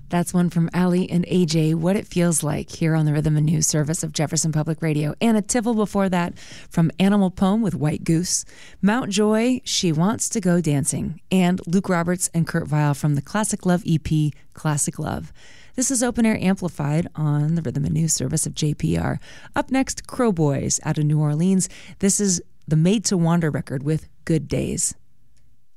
That's one from Allie and AJ, What It Feels Like, here on the Rhythm and News service of Jefferson Public Radio. Anna Tivel before that from Animal Poem with White Goose. Mount Joy, She Wants to Go Dancing. And Luke Roberts and Kurt Vile from the Classic Love EP, Classic Love. This is Open Air Amplified on the Rhythm and News service of JPR. Up next, Crow Boys out of New Orleans. This is the Made to Wander record with Good Days.